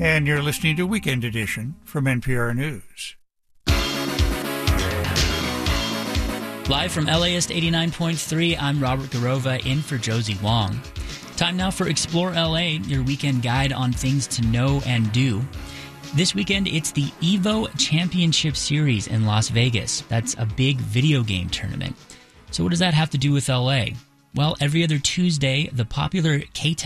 And you're listening to Weekend Edition from NPR News. Live from LAist 89.3, I'm Robert Garova in for Josie Wong. Time now for Explore LA, your weekend guide on things to know and do. This weekend, it's the EVO Championship Series in Las Vegas. That's a big video game tournament. So what does that have to do with LA? Well, every other Tuesday, the popular K-Town